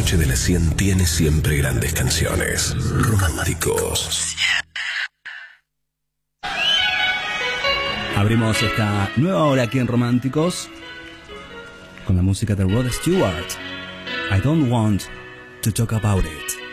noche de las 100 tiene siempre grandes canciones. Románticos. Abrimos esta nueva hora aquí en Románticos con la música de Rod Stewart. I don't want to talk about it.